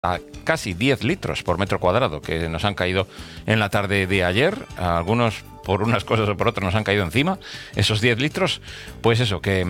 a casi 10 litros por metro cuadrado que nos han caído en la tarde de ayer. Algunos por unas cosas o por otras nos han caído encima esos 10 litros. Pues eso, que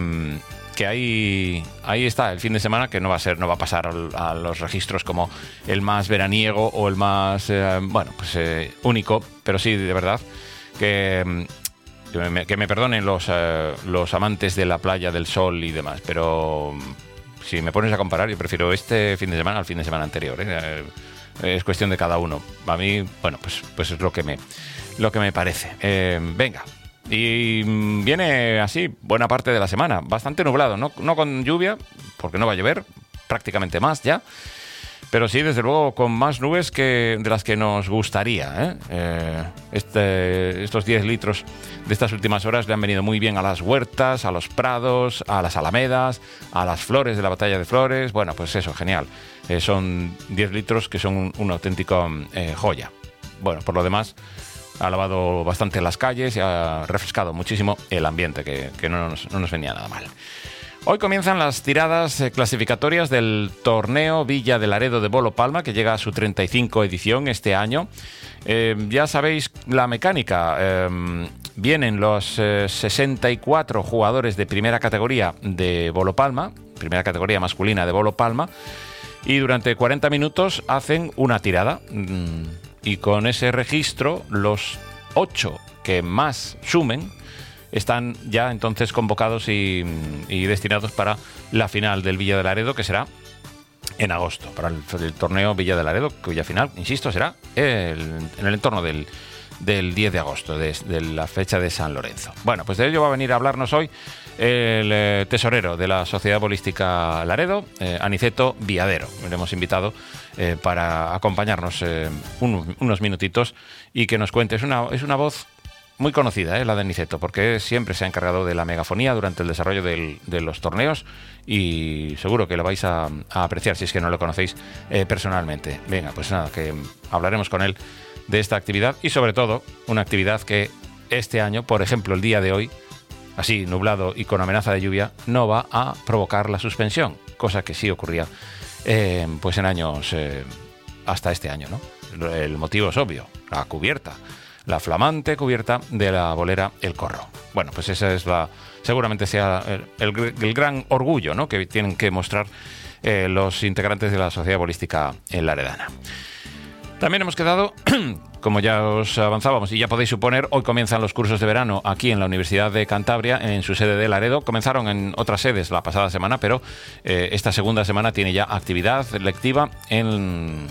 ahí está el fin de semana, que no va a pasar a los registros como el más veraniego o el más único, pero sí, de verdad, que me perdonen los amantes de la playa, del sol y demás, pero si me pones a comparar, yo prefiero este fin de semana al fin de semana anterior, ¿eh? Es cuestión de cada uno. A mí, bueno, pues es lo que me parece. Venga. Y viene así buena parte de la semana, bastante nublado, no con lluvia, porque no va a llover, prácticamente más ya, pero sí, desde luego, con más nubes de las que nos gustaría, ¿eh? Estos 10 litros de estas últimas horas le han venido muy bien a las huertas, a los prados, a las alamedas, a las flores de la batalla de flores. Bueno, pues eso, genial. Son 10 litros que son un auténtico joya. Bueno, por lo demás, ha lavado bastante las calles y ha refrescado muchísimo el ambiente, que no nos venía nada mal. Hoy comienzan las tiradas clasificatorias del torneo Villa de Laredo de Bolo Palma, que llega a su 35 edición este año. Ya sabéis la mecánica. Vienen los 64 jugadores de primera categoría de Bolo Palma, primera categoría masculina de Bolo Palma, y durante 40 minutos hacen una tirada. Y con ese registro, los 8 que más sumen están ya entonces convocados y destinados para la final del Villa de Laredo, que será en agosto, para el torneo Villa de Laredo, cuya final, insisto, será en el entorno del 10 de agosto, de la fecha de San Lorenzo. Bueno, pues de ello va a venir a hablarnos hoy el tesorero de la Sociedad Bolística Laredo, Aniceto Viadero. Le hemos invitado para acompañarnos unos minutitos y que nos cuente. Es una voz muy conocida, la de Aniceto, porque siempre se ha encargado de la megafonía durante el desarrollo de los torneos, y seguro que lo vais a apreciar si es que no lo conocéis personalmente. Venga, pues nada, que hablaremos con él de esta actividad, y sobre todo una actividad que este año, por ejemplo el día de hoy, así nublado y con amenaza de lluvia, no va a provocar la suspensión, cosa que sí ocurría pues en años hasta este año, ¿no? El motivo es obvio, la cubierta, la flamante cubierta de la bolera El Corro. Bueno, pues esa es seguramente sea el gran orgullo, ¿no?, que tienen que mostrar los integrantes de la Sociedad Bolística Laredana. También hemos quedado, como ya os avanzábamos y ya podéis suponer, hoy comienzan los cursos de verano aquí en la Universidad de Cantabria, en su sede de Laredo. Comenzaron en otras sedes la pasada semana, pero esta segunda semana tiene ya actividad lectiva en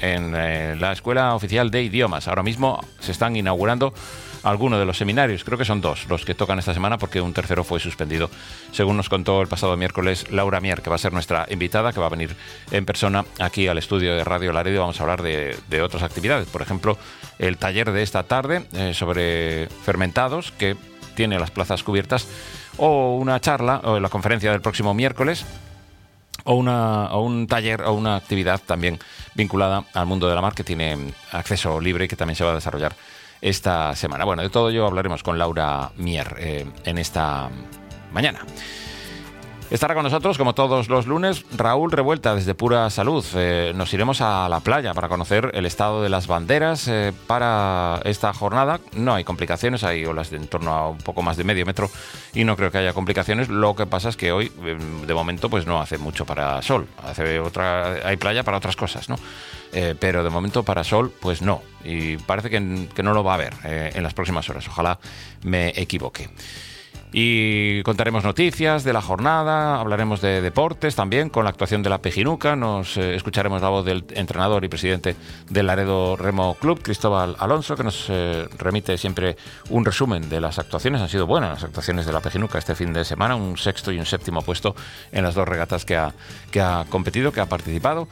la Escuela Oficial de Idiomas. Ahora mismo se están inaugurando algunos de los seminarios, creo que son 2 los que tocan esta semana, porque un tercero fue suspendido, según nos contó el pasado miércoles Laura Mier, que va a ser nuestra invitada, que va a venir en persona aquí al estudio de Radio Laredo. Vamos a hablar de otras actividades, por ejemplo, el taller de esta tarde sobre fermentados, que tiene las plazas cubiertas, o una charla, o la conferencia del próximo miércoles, o un taller o una actividad también vinculada al mundo de la mar, que tiene acceso libre y que también se va a desarrollar esta semana. Bueno, de todo ello hablaremos con Laura Mier en esta mañana. Estará con nosotros, como todos los lunes, Raúl Revuelta, desde Pura Salud. Nos iremos a la playa para conocer el estado de las banderas para esta jornada. No hay complicaciones, hay olas de en torno a un poco más de medio metro y no creo que haya complicaciones. Lo que pasa es que hoy, de momento, pues no hace mucho para sol. Hay playa para otras cosas, ¿no? Pero de momento para sol, pues no. Y parece que no lo va a haber en las próximas horas. Ojalá me equivoque. Y contaremos noticias de la jornada, hablaremos de deportes también con la actuación de la Pejinuca. Nos escucharemos la voz del entrenador y presidente del Laredo Remo Club, Cristóbal Alonso, que nos remite siempre un resumen de las actuaciones. Han sido buenas las actuaciones de la Pejinuca este fin de semana, un 6º y un 7º puesto en las 2 regatas que ha competido, que ha participado.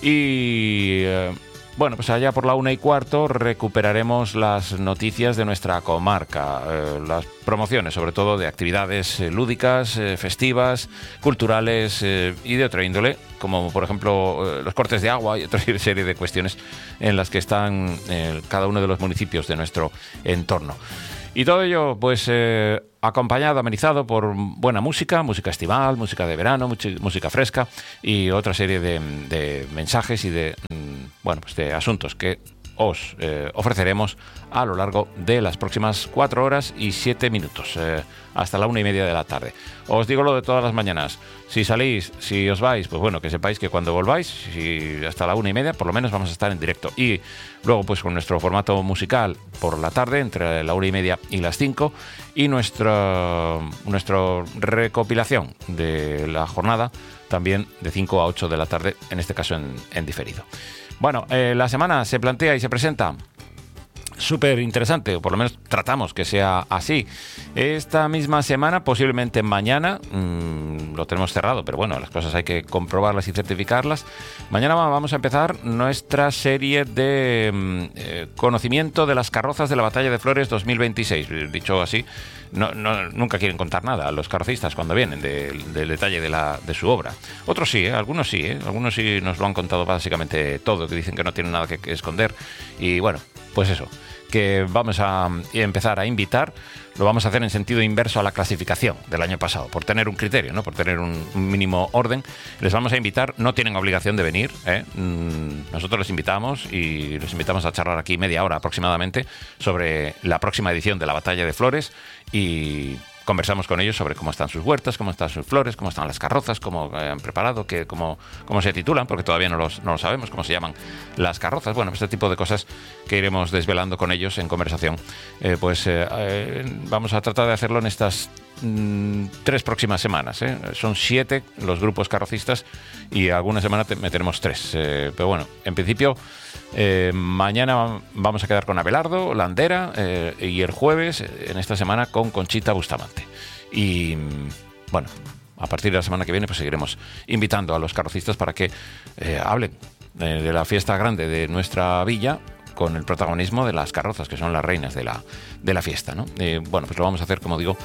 Y bueno, pues allá por la 1:15 recuperaremos las noticias de nuestra comarca, las promociones sobre todo de actividades lúdicas, festivas, culturales y de otra índole, como por ejemplo los cortes de agua y otra serie de cuestiones en las que están cada uno de los municipios de nuestro entorno. Y todo ello, pues, acompañado, amenizado por buena música, música estival, música de verano, música fresca y otra serie de mensajes y de, bueno, pues de asuntos que os ofreceremos a lo largo de las próximas 4 horas y 7 minutos, hasta la 1:30 de la tarde. Os digo lo de todas las mañanas. Si salís, si os vais, pues bueno, que sepáis que cuando volváis, si hasta la 1:30, por lo menos vamos a estar en directo. Y luego, pues con nuestro formato musical por la tarde, entre la 1:30 y las 5, y nuestra recopilación de la jornada, también de 5 a 8 de la tarde, en este caso en diferido. Bueno, la semana se plantea y se presenta súper interesante, o por lo menos tratamos que sea así. Esta misma semana, posiblemente mañana, lo tenemos cerrado, pero bueno, las cosas hay que comprobarlas y certificarlas. Mañana vamos a empezar nuestra serie de conocimiento de las carrozas de la Batalla de Flores 2026. Dicho así, nunca quieren contar nada a los carrocistas cuando vienen del detalle de su obra. Otros sí, algunos sí, algunos sí nos lo han contado básicamente todo, que dicen que no tienen nada que esconder. Y bueno, pues eso, que vamos a empezar a invitar. Lo vamos a hacer en sentido inverso a la clasificación del año pasado, por tener un criterio, ¿no? Por tener un mínimo orden. Les vamos a invitar, no tienen obligación de venir, nosotros les invitamos y los invitamos a charlar aquí media hora aproximadamente sobre la próxima edición de la Batalla de Flores, y conversamos con ellos sobre cómo están sus huertas, cómo están sus flores, cómo están las carrozas, cómo han preparado, cómo se titulan, porque todavía no lo sabemos, cómo se llaman las carrozas. Bueno, este tipo de cosas que iremos desvelando con ellos en conversación. Vamos a tratar de hacerlo en estas 3 próximas semanas. Son 7 los grupos carrocistas y alguna semana meteremos 3. Pero bueno, en principio, mañana vamos a quedar con Abelardo Landera, y el jueves, en esta semana, con Conchita Bustamante. Y bueno, a partir de la semana que viene, pues seguiremos invitando a los carrocistas para que hablen de la fiesta grande de nuestra villa, con el protagonismo de las carrozas, que son las reinas de la fiesta, ¿no? Bueno, pues lo vamos a hacer, como digo,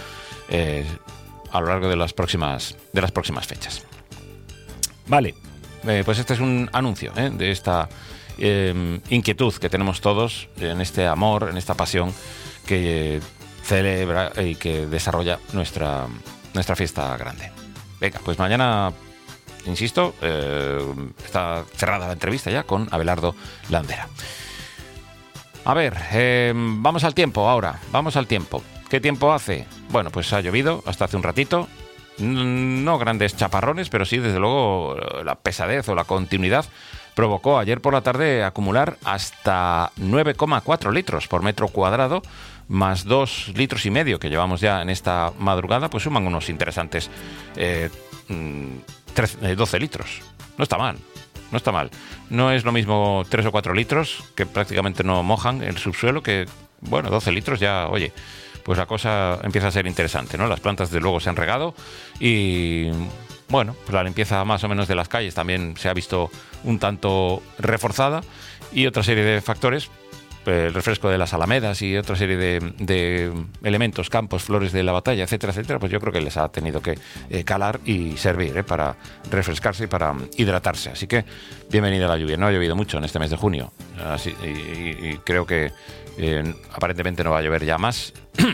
a lo largo de las próximas fechas. Vale, pues este es un anuncio de esta inquietud que tenemos todos en este amor, en esta pasión que celebra y que desarrolla nuestra fiesta grande. Venga, pues mañana, insisto, está cerrada la entrevista ya con Abelardo Landera. A ver, vamos al tiempo ahora, vamos al tiempo. ¿Qué tiempo hace? Bueno, pues ha llovido hasta hace un ratito. No grandes chaparrones, pero sí, desde luego, la pesadez o la continuidad provocó ayer por la tarde acumular hasta 9,4 litros por metro cuadrado, más 2,5 litros que llevamos ya en esta madrugada, pues suman unos interesantes 12 litros. No está mal. No está mal. No es lo mismo 3 o 4 litros, que prácticamente no mojan el subsuelo, que, bueno, 12 litros ya, oye, pues la cosa empieza a ser interesante, ¿no? Las plantas, de luego, se han regado y, bueno, pues la limpieza más o menos de las calles también se ha visto un tanto reforzada, y otra serie de factores, el refresco de las alamedas y otra serie de elementos, campos, flores de la batalla, etcétera, etcétera, pues yo creo que les ha tenido que calar y servir para refrescarse y para hidratarse. Así que bienvenida la lluvia. No ha llovido mucho en este mes de junio, y creo que aparentemente no va a llover ya más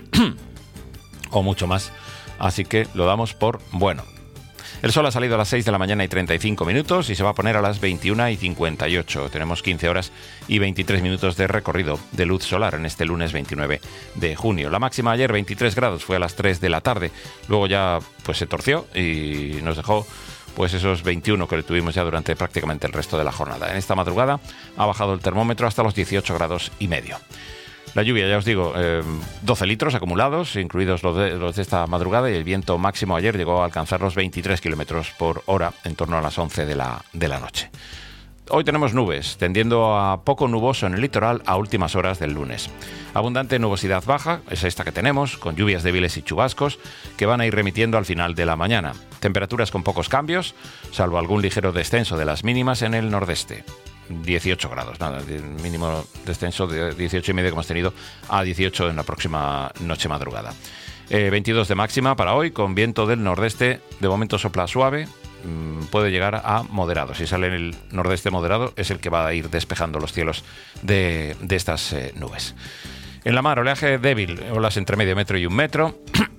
o mucho más, así que lo damos por bueno. El sol ha salido a las 6 de la mañana y 35 minutos y se va a poner a las 21 y 58. Tenemos 15 horas y 23 minutos de recorrido de luz solar en este lunes 29 de junio. La máxima ayer, 23 grados, fue a las 3 de la tarde. Luego ya pues se torció y nos dejó pues esos 21 que tuvimos ya durante prácticamente el resto de la jornada. En esta madrugada ha bajado el termómetro hasta los 18 grados y medio. La lluvia, ya os digo, 12 litros acumulados, incluidos los de esta madrugada, y el viento máximo ayer llegó a alcanzar los 23 kilómetros por hora en torno a las 11 de la noche. Hoy tenemos nubes, tendiendo a poco nuboso en el litoral a últimas horas del lunes. Abundante nubosidad baja, es esta que tenemos, con lluvias débiles y chubascos que van a ir remitiendo al final de la mañana. Temperaturas con pocos cambios, salvo algún ligero descenso de las mínimas en el nordeste. 18 grados, nada, el mínimo descenso de 18,5 que hemos tenido a 18 en la próxima noche madrugada. 22 de máxima para hoy, con viento del nordeste, de momento sopla suave, puede llegar a moderado. Si sale en el nordeste moderado, es el que va a ir despejando los cielos de estas nubes. En la mar, oleaje débil, olas entre medio metro y 1 metro.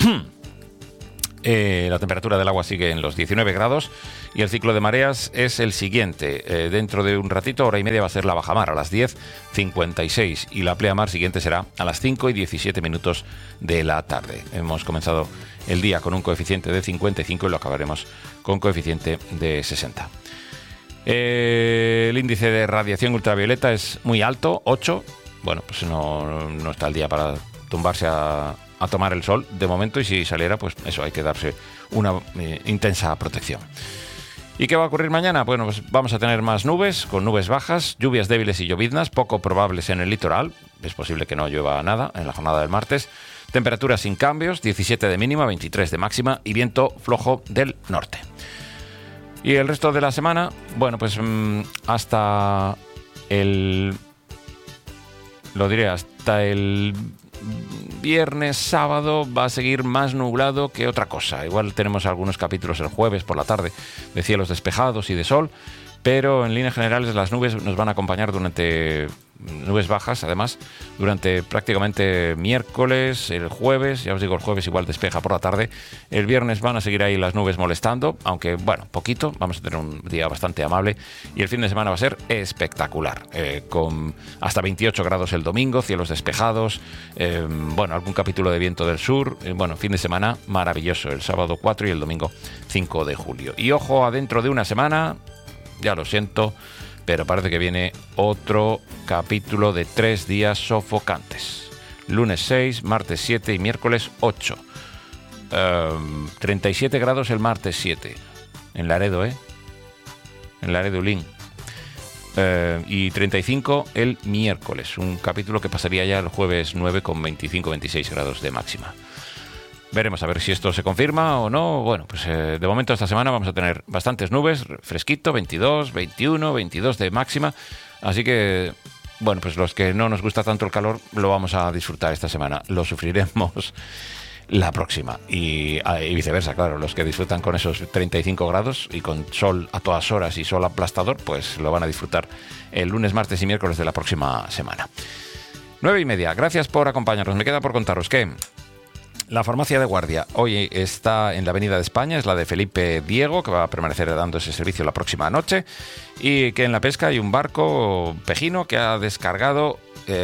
La temperatura del agua sigue en los 19 grados y el ciclo de mareas es el siguiente. Dentro de un ratito, hora y media, va a ser la bajamar a las 10:56 y la pleamar siguiente será a las 5:17 de la tarde. Hemos comenzado el día con un coeficiente de 55 y lo acabaremos con coeficiente de 60. El índice de radiación ultravioleta es muy alto, 8. Bueno, pues no está el día para tumbarse a tomar el sol de momento, y si saliera, pues eso, hay que darse una intensa protección. ¿Y qué va a ocurrir mañana? Bueno, pues vamos a tener más nubes, con nubes bajas, lluvias débiles y lloviznas, poco probables en el litoral. Es posible que no llueva nada en la jornada del martes. Temperaturas sin cambios, 17 de mínima, 23 de máxima y viento flojo del norte. Y el resto de la semana, bueno, pues hasta el viernes, sábado va a seguir más nublado que otra cosa. Igual tenemos algunos capítulos el jueves por la tarde de cielos despejados y de sol, pero en líneas generales las nubes nos van a acompañar nubes bajas, además, durante prácticamente miércoles, el jueves. Ya os digo, el jueves igual despeja por la tarde. El viernes van a seguir ahí las nubes molestando, aunque, bueno, poquito. Vamos a tener un día bastante amable. Y el fin de semana va a ser espectacular, con hasta 28 grados el domingo, cielos despejados, algún capítulo de viento del sur. Fin de semana maravilloso, el sábado 4 y el domingo 5 de julio. Y ojo, adentro de una semana, ya lo siento, pero parece que viene otro capítulo de 3 días sofocantes. Lunes 6, martes 7 y miércoles 8. 37 grados el martes 7. En Laredo, En Laredo Ulín. Y 35 el miércoles. Un capítulo que pasaría ya el jueves 9 con 25-26 grados de máxima. Veremos a ver si esto se confirma o no. Bueno, pues de momento esta semana vamos a tener bastantes nubes, fresquito, 22, 21, 22 de máxima. Así que, bueno, pues los que no nos gusta tanto el calor lo vamos a disfrutar esta semana. Lo sufriremos la próxima. Y viceversa, claro, los que disfrutan con esos 35 grados y con sol a todas horas y sol aplastador, pues lo van a disfrutar el lunes, martes y miércoles de la próxima semana. 9:30. Gracias por acompañarnos. Me queda por contaros que la farmacia de guardia hoy está en la Avenida de España, es la de Felipe Diego, que va a permanecer dando ese servicio la próxima noche, y que en la pesca hay un barco pejino que ha descargado...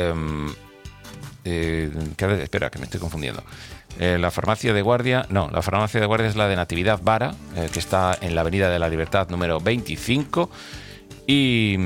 espera, que me estoy confundiendo. La farmacia de guardia es la de Natividad Vara, que está en la Avenida de la Libertad número 25, y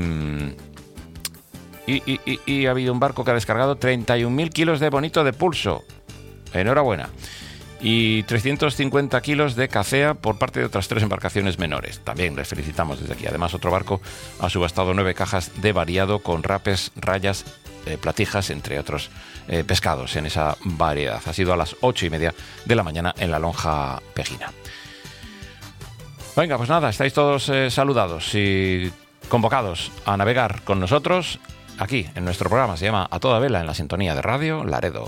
ha habido un barco que ha descargado 31.000 kilos de bonito de pulso. Enhorabuena. Y 350 kilos de cacea por parte de otras 3 embarcaciones menores. También les felicitamos desde aquí. Además, otro barco ha subastado 9 cajas de variado con rapes, rayas, platijas, entre otros pescados en esa variedad. Ha sido a las 8:30 de la mañana en la lonja pejina. Venga, pues nada, estáis todos saludados y convocados a navegar con nosotros aquí en nuestro programa. Se llama A Toda Vela, en la sintonía de Radio Laredo.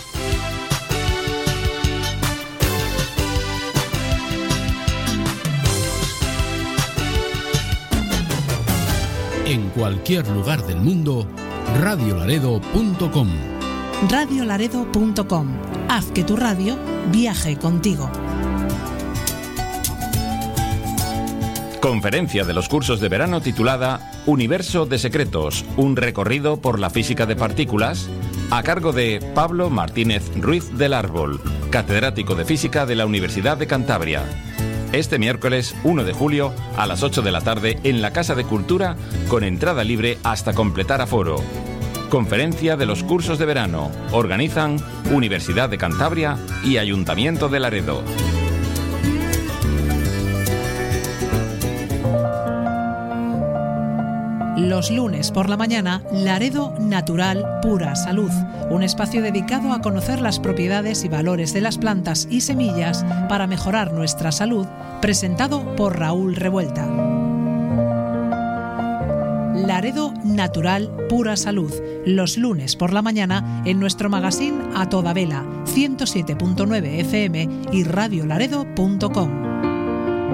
En cualquier lugar del mundo, radiolaredo.com. Radiolaredo.com. Haz que tu radio viaje contigo. Conferencia de los cursos de verano titulada Universo de Secretos, un recorrido por la física de partículas, a cargo de Pablo Martínez Ruiz del Árbol, catedrático de Física de la Universidad de Cantabria. Este miércoles 1 de julio a las 8 de la tarde en la Casa de Cultura, con entrada libre hasta completar aforo. Conferencia de los cursos de verano. Organizan Universidad de Cantabria y Ayuntamiento de Laredo. Los lunes por la mañana, Laredo Natural Pura Salud, un espacio dedicado a conocer las propiedades y valores de las plantas y semillas para mejorar nuestra salud, presentado por Raúl Revuelta. Laredo Natural Pura Salud, los lunes por la mañana en nuestro magazine A Toda Vela, 107.9 FM y radiolaredo.com.